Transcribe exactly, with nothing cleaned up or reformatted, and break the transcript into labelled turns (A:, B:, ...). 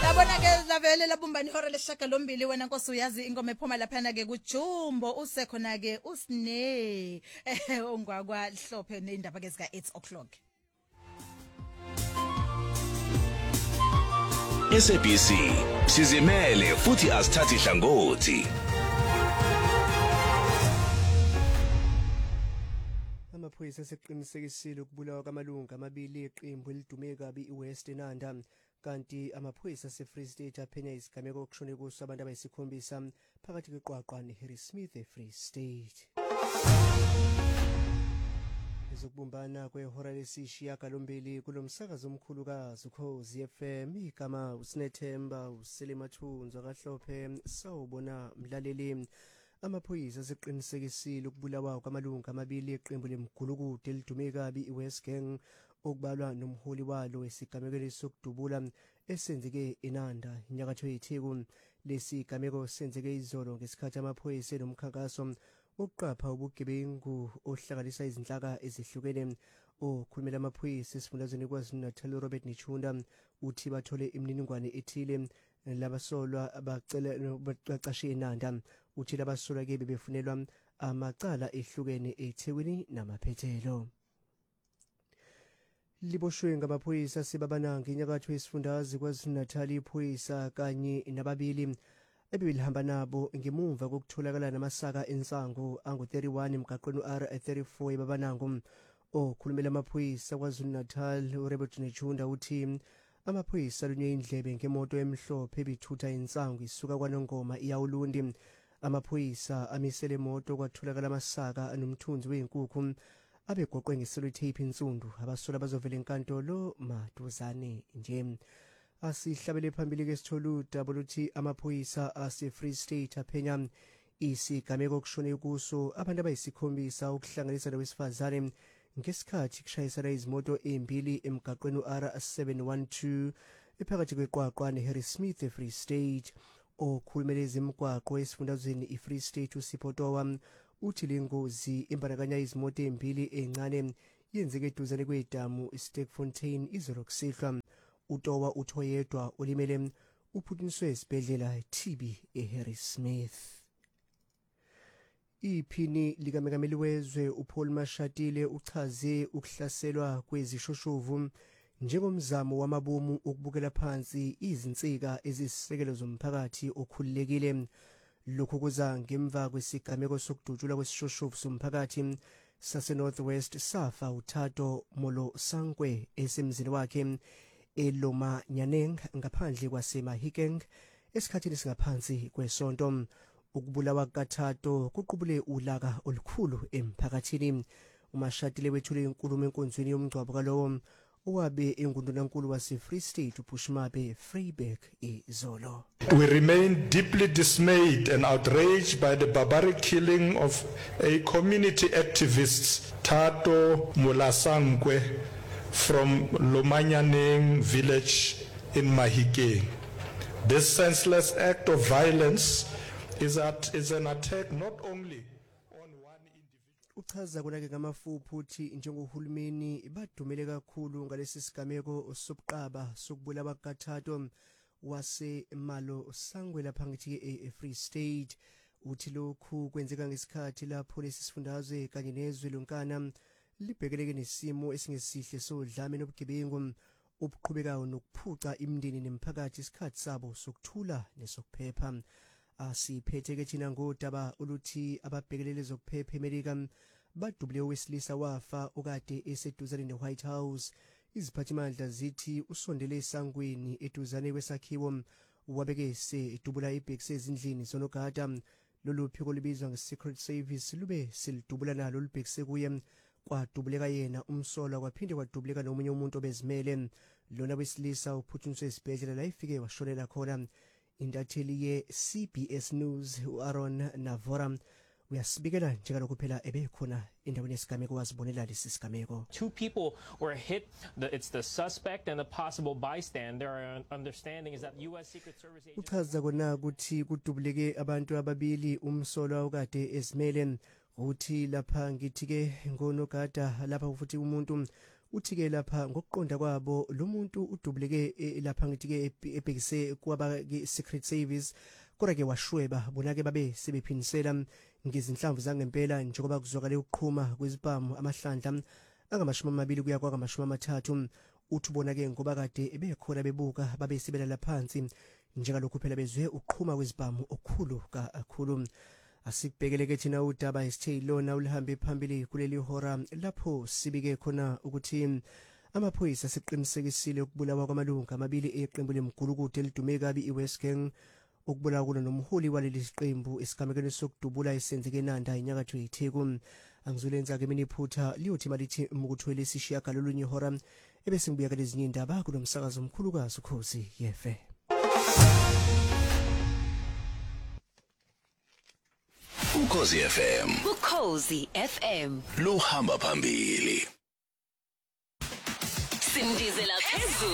A: Yabona ke lavele labumbani ihora leshaka lombili wena Nkosi uyazi ingoma ephuma laphana ke kuJumbo usekhona ke usine eh ongwakwa Hlophe neindaba ke zika eight o'clock.
B: S A B C sizimele futhi asithathi hlangothi.
C: Amaphoyisa seqinisekisile ukubulawa kwamalunga amabili eqembu elidume kabi iWest Nanda kanti amaphoyisa aseFree State aphenya isigameko okushone kuso abantu abayisikhombisa phakathi kweQwaqwa neHarry Smith eFree State. Izokubumbana kwehora lesishiyagalombili kulomsakazo omkhulukazi uKhozi F M igama uSinethemba uSelimathunzwa kaHlophe sawubona mlaleli. Amaphoyisa seqinisekisile ukubulawa kwamalunga amabili eqembu lemgulukude elidume kabi iWest Gang okubalwa nomholi walo esigamekweni sokudubula esenzeke eNanda inyakatho yeTheku. Lesi gameko senzeke izolo ngesikhathi amaphoyisa nomkhankaso ukuqapha ubugebengu ohlanganisa izinhlaka ezihlukene. Okhulumela amaphoyisa esifundazweni KwaZulu-Natal Robert Nichunda uthi bathole imininingwane ethile labasolwa abacela baqashe eNanda. Uthi labasolwa ke bebefunelwa amacala ehlukene eThekwini namaphethelo. Liboshwe ngamaphoyisa sebabananga inyakatho yesifundazi KwaZulu-Natal iphoyisa kanye nababili ebelihamba nabo ngemuva kokutholakala namasaka ensango angu thirty-one emgaqweni R thirty-four ebabanango. Okhulumela amaphoyisa KwaZulu-Natal uRobert Nichunda uthi amaphoyisa lunywe indlebe ngemoto emhlophe ebithutha insango isuka kwaNongoma iya uLundi. Amaphoyisa amisele moto kwatholakala amasaka anomthunzi wenkukhu abegoqwe ngesellotape insundu. Abasola bazovela enkantolo maduzane nje. Asihlabele phambili ke sitholuda boluthi amaphoyisa aseFree State aphenya isigameko okushone kuso abantu abayisikhombisa ukuhlanganisa nowesifazane ngesikhathi kushayisana izimoto embili emgaqweni R seven one two ephakathi kweQwaqwa neHarry Smith eFree State. Okhulumela izimgwaqo esifundazweni iFree State uSiphotowa uthi lengozi embandakanya izimoto embili encane yenzeke eduzane kwedamu iSterkfontein izolo kusihlwa. Utowa uthoyedwa olimele uphuthuniswe esibhedlela T B eHarry Smith. Iphini likamekameli wezwe uPaul Mashatile uchaze ukuhlaselwa kwezishoshovu njengomzamo wamabomu ukubukela phansi izinsika ezisisekelo zomphakathi okhululekile. Lokhu kuza ngemva kwesigameko sokudutshulwa kwesishoshovu somphakathi sase Northwest safa uThato Molo Sankwe esemzini wakhe eLoma Nyaneng ngaphandle kwaseMahikeng esikhathini singaphansi kwesonto. Ukubulawa kaThato kuqubule ulaka olukhulu emphakathini. uMashatile wethule inkulumo enkonzweni yomngcwabo kalowo owabe engundunankulu waseFree State uPushmabe Freeberg izolo.
D: We remain deeply dismayed and outraged by the barbaric killing of a community activist, Thato Molasankwe, from Lomanyaneng village in Mahikeng. This senseless act of violence is, at, is an attack not only on one individual.
C: Uchaza konake ngamafuphi uthi njengohulumeni badumele kakhulu ngalesi sigameko sobuqaba sokubulawa kaThato wase Malo Sangwe lapha ngithi eFree State. Uthi lokhu kwenzeka ngesikhathi lapho lesi sifundazwe kanye nezwe lonkana libhekeleke nesimo esingesihle sodlame nobugebengu obuqhubekayo nokuphuca imindeni nemphakathi isikhathi sabo sokuthula nesokuphepha. Asiphethe ke thina ngodaba oluthi ababhekelele zokuphepha eMelika badubule owesilisa wafa okade eseduzane neWhite House. Iziphathimandla zithi usondele esangweni eduzane kwesakhiwo wabekese edubula ibhekise ezindlini zonogada. Lolu phiko libizwa ngeSecret Service lube selidubula nalo libhekise kuye kwadubuleka yena umsolwa kwaphinde kwadubuleka nomunye umuntu obezimele. Lona wesilisa uphuthuniswe esibhedlela la ifike washonela khona. Intatheli ye C B S News uAaron Navora uyasibikela njengalokho phela ebekhona endaweni yesigameko wazibonela lesi sigameko.
E: Two people were hit. The, it's the suspect and the possible bystander. Our understanding is that U S Secret Service agents.
C: Uchaza kona ukuthi kudubuleke abantu ababili umsolwa okade ezimele uthi lapha ngithi ke ngonogada lapha futhi umuntu uthi-ke lapha ngokuqonda kwabo lo muntu udubuleke eh, lapha ngithi-ke ebhekise kwaba-secret service kodwa-ke washweba bona-ke babe sebephindisela ngezinhlamvu zangempela njengoba kuzwakale ukuqhuma kwezibhamu amahlandla angamashumi amabili kuya kwakamashumi amathathu. Uthi bona-ke ngoba kade bekhona bebuka babe sebelala phansi njengalokhu phela bezwe ukuqhuma kwezibhamu okukhulu kakhulu. Asikubhekeleke thina udaba esithe lona ulihambe phambili kuleli hora lapho sibike khona ukuthi amaphoyisa siqinisekisile ukubulawa kwamalunga amabili eqembu lemgulukudu elidume kabi iWest Gang ukubulawa kulo nomholi waleli siqembu esigamekweni sokudubula esenzeke eNanda enyakatho yeTheku. Angizulenza-ke mina iphutha liyothi malithi mkuthwele sishiya galolunye ihora ebese ngibuya kalezinye indaba kulo msakazo omkhulukazi Ukhozi F M.
B: Ukhozi F M.
F: Ukhozi F M.
B: Luhamba phambili.
F: Simdizela phezulu.